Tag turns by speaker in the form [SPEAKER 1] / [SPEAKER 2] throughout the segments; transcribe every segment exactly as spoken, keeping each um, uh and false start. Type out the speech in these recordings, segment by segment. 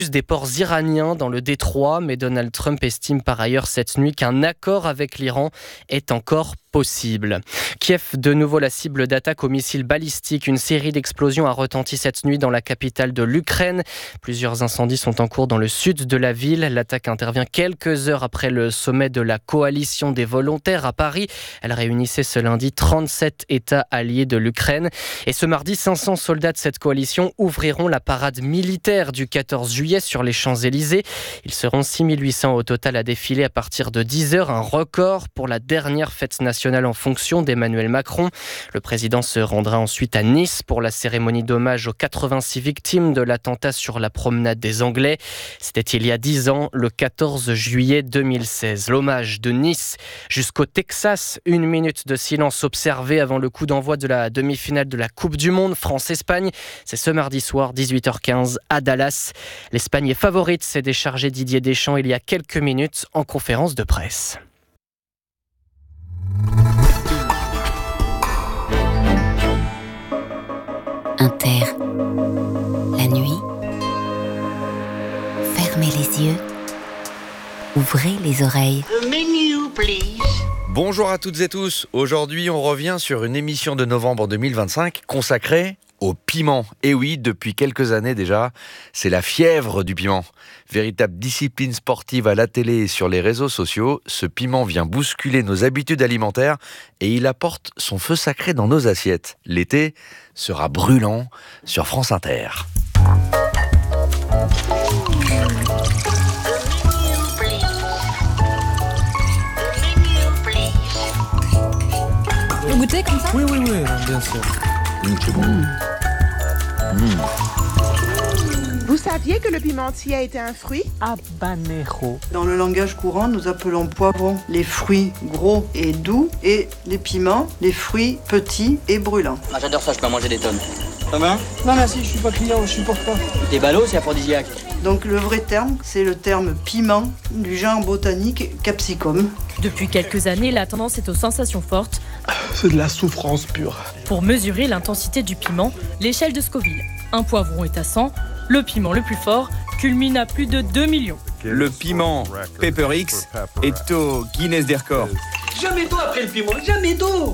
[SPEAKER 1] des ports iraniens dans le détroit, mais Donald Trump estime par ailleurs cette nuit qu'un accord avec l'Iran est encore possible. Kiev, de nouveau la cible d'attaques aux missiles balistiques. Une série d'explosions a retenti cette nuit dans la capitale de l'Ukraine. Plusieurs incendies sont en cours dans le sud de la ville. L'attaque intervient quelques heures après le sommet de la coalition des volontaires à Paris. Elle réunissait ce lundi trente-sept États alliés de l'Ukraine. Et ce mardi, cinq cents soldats de cette coalition ouvriront la parade militaire du quatorze juillet sur les Champs-Élysées. Ils seront six mille huit cents au total à défiler à partir de dix heures, un record pour la dernière fête nationale en fonction d'Emmanuel Macron. Le président se rendra ensuite à Nice pour la cérémonie d'hommage aux quatre-vingt-six victimes de l'attentat sur la promenade des Anglais. C'était il y a dix ans, le quatorze juillet deux mille seize. L'hommage de Nice jusqu'au Texas. Une minute de silence observé avant le coup d'envoi de la demi-finale de la Coupe du Monde France-Espagne. C'est ce mardi soir, dix-huit heures quinze, à Dallas. L'Espagne est favorite, s'est déchargé Didier Deschamps il y a quelques minutes en conférence de presse.
[SPEAKER 2] Inter. La nuit. Fermez les yeux. Ouvrez les oreilles.
[SPEAKER 3] The menu, please.
[SPEAKER 4] Bonjour à toutes et tous. Aujourd'hui, on revient sur une émission de novembre deux mille vingt-cinq consacrée au piment. Et oui, depuis quelques années déjà, c'est la fièvre du piment. Véritable discipline sportive à la télé et sur les réseaux sociaux, ce piment vient bousculer nos habitudes alimentaires et il apporte son feu sacré dans nos assiettes. L'été sera brûlant sur France Inter.
[SPEAKER 5] Vous goûtez comme ça ?
[SPEAKER 6] Oui, oui, oui, bien sûr.
[SPEAKER 4] Mmh, c'est bon. Mmh. Mmh.
[SPEAKER 7] Vous saviez que le pimentier était un fruit ?
[SPEAKER 6] Habanero.
[SPEAKER 8] Dans le langage courant, nous appelons poivrons les fruits gros et doux et les piments les fruits petits et brûlants.
[SPEAKER 9] Ah, j'adore ça, je peux en manger des tonnes.
[SPEAKER 6] Ça va ? Non, merci, je suis pas client, je supporte pas.
[SPEAKER 9] Des ballots, c'est aphrodisiaque.
[SPEAKER 8] Donc le vrai terme, c'est le terme piment du genre botanique capsicum.
[SPEAKER 5] Depuis quelques années, la tendance est aux sensations fortes.
[SPEAKER 6] C'est de la souffrance pure.
[SPEAKER 5] Pour mesurer l'intensité du piment, l'échelle de Scoville. Un poivron est à cent, le piment le plus fort culmine à plus de deux millions.
[SPEAKER 10] Le piment Pepper X est au Guinness des records.
[SPEAKER 9] Jamais d'eau après le piment, jamais d'eau.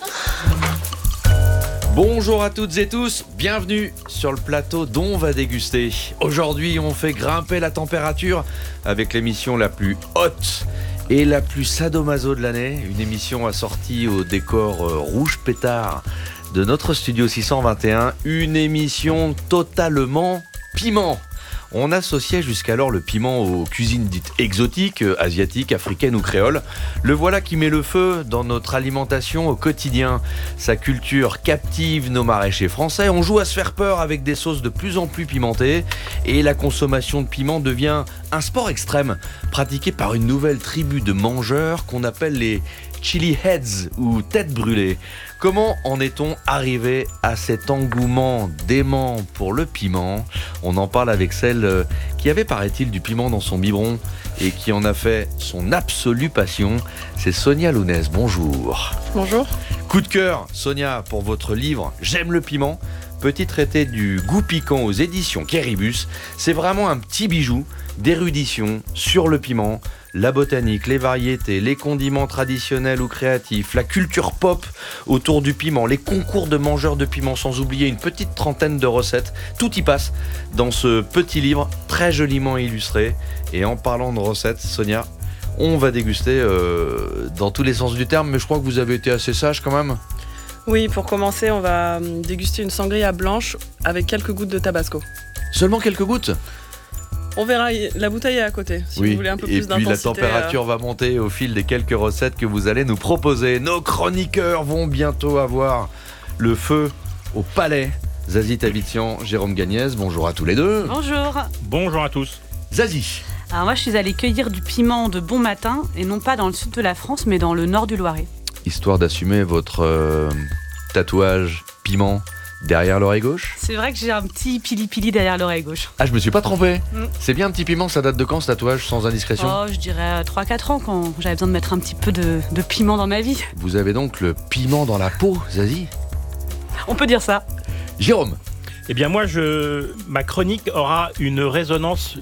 [SPEAKER 4] Bonjour à toutes et tous, bienvenue sur le plateau d'On va déguster. Aujourd'hui, on fait grimper la température avec l'émission la plus haute et la plus sadomaso de l'année. Une émission assortie au décor rouge pétard de notre studio six cent vingt et un. Une émission totalement piment. On associait jusqu'alors le piment aux cuisines dites exotiques, asiatiques, africaines ou créoles. Le voilà qui met le feu dans notre alimentation au quotidien. Sa culture captive nos maraîchers français. On joue à se faire peur avec des sauces de plus en plus pimentées. Et la consommation de piment devient un sport extrême, pratiqué par une nouvelle tribu de mangeurs qu'on appelle les chili heads ou têtes brûlées. Comment en est-on arrivé à cet engouement dément pour le piment ? On en parle avec celle qui avait, paraît-il, du piment dans son biberon et qui en a fait son absolue passion. C'est Sonia Lounès. Bonjour.
[SPEAKER 7] Bonjour.
[SPEAKER 4] Coup de cœur, Sonia, pour votre livre « J'aime le piment ». Petit traité du goût piquant aux éditions Kéribus. C'est vraiment un petit bijou d'érudition sur le piment, la botanique, les variétés, les condiments traditionnels ou créatifs, la culture pop autour du piment, les concours de mangeurs de piment, sans oublier une petite trentaine de recettes. Tout y passe dans ce petit livre très joliment illustré. Et en parlant de recettes, Sonia, on va déguster euh, dans tous les sens du terme, mais je crois que vous avez été assez sage quand même.
[SPEAKER 11] Oui, pour commencer, on va déguster une sangria blanche avec quelques gouttes de tabasco.
[SPEAKER 4] Seulement quelques gouttes ?
[SPEAKER 11] On verra, la bouteille est à côté, si
[SPEAKER 4] oui.
[SPEAKER 11] vous voulez un peu
[SPEAKER 4] et
[SPEAKER 11] plus d'intensité.
[SPEAKER 4] Et puis la température euh... va monter au fil des quelques recettes que vous allez nous proposer. Nos chroniqueurs vont bientôt avoir le feu au palais. Zazie Tavitian, Jérôme Gagnès, bonjour à tous les deux.
[SPEAKER 12] Bonjour.
[SPEAKER 6] Bonjour à tous.
[SPEAKER 4] Zazie.
[SPEAKER 12] Alors moi, je suis allée cueillir du piment de bon matin, et non pas dans le sud de la France, mais dans le nord du Loiret.
[SPEAKER 4] Histoire d'assumer votre euh, tatouage piment derrière l'oreille gauche ?
[SPEAKER 12] C'est vrai que j'ai un petit pili-pili derrière l'oreille gauche.
[SPEAKER 4] Ah, je me suis pas trompé.
[SPEAKER 12] Mm.
[SPEAKER 4] C'est bien un petit piment, ça date de quand ce tatouage, sans indiscrétion ?
[SPEAKER 12] Oh, je dirais trois quatre ans, quand j'avais besoin de mettre un petit peu de, de piment dans ma vie.
[SPEAKER 4] Vous avez donc le piment dans la peau, Zazie ?
[SPEAKER 12] On peut dire ça.
[SPEAKER 4] Jérôme.
[SPEAKER 6] Eh bien moi, je, ma chronique aura une résonance